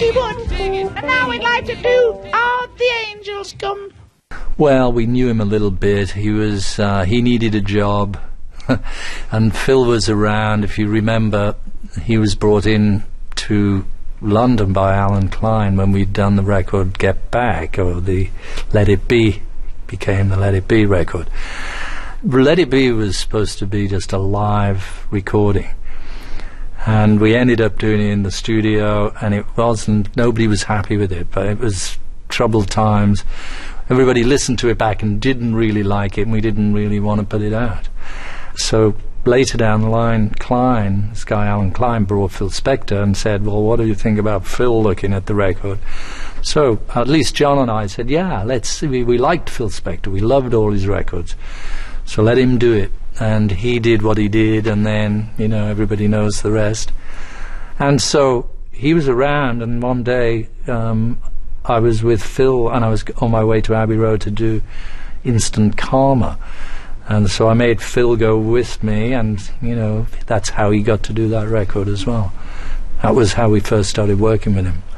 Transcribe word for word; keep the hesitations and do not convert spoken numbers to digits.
twenty-one four, and now we'd like to do All the Angels Come. Well, we knew him a little bit. He was, uh, he needed a job, and Phil was around. If you remember, he was brought in to London by Alan Klein when we'd done the record Get Back, or the Let It Be became the Let It Be record. Let It Be was supposed to be just a live recording, and we ended up doing it in the studio, and it wasn't, nobody was happy with it, but it was troubled times. Everybody listened to it back and didn't really like it, and we didn't really want to put it out. So later down the line, Klein, this guy Alan Klein, brought Phil Spector and said, well, what do you think about Phil looking at the record? So at least John and I said, yeah, let's see. We, we liked Phil Spector. We loved all his records. So let him do it. And he did what he did, and then, you know, everybody knows the rest. And so he was around, and one day um, I was with Phil, and I was on my way to Abbey Road to do Instant Karma. And so I made Phil go with me, and, you know, that's how he got to do that record as well. That was how we first started working with him.